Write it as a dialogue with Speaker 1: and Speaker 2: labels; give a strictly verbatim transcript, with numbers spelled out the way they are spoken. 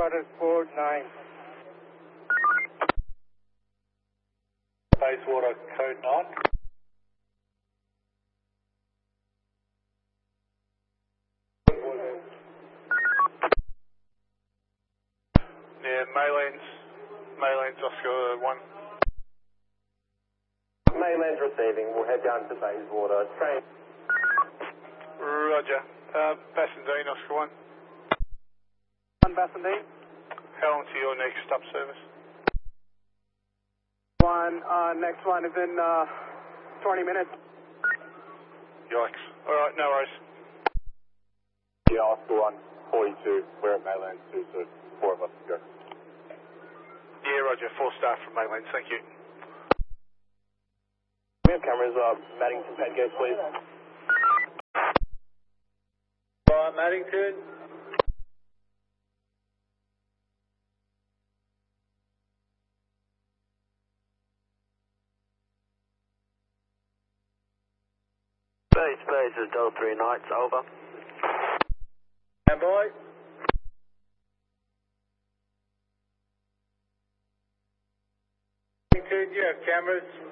Speaker 1: Water four nine.
Speaker 2: Bayswater code nine. Yeah, Maylands, Maylands Oscar one.
Speaker 3: Maylands receiving, we'll head down to Bayswater. Train.
Speaker 2: Roger. Uh, Bassendean Oscar one.
Speaker 1: One Bassendean.
Speaker 2: How long to your next stop service?
Speaker 1: One, uh, next one is in, uh, twenty minutes.
Speaker 2: Yikes. Alright, no worries.
Speaker 3: Yeah, Oscar one, forty-two. We're at Maylands too, so four of us to go.
Speaker 2: Yeah, roger. Four staff from Maylands, thank you.
Speaker 3: We have cameras, uh, Maddington Pentgate, please.
Speaker 2: Alright, Maddington.
Speaker 3: Space, space, is Delta three Knights, over.
Speaker 2: Stand by. Maddington, you have cameras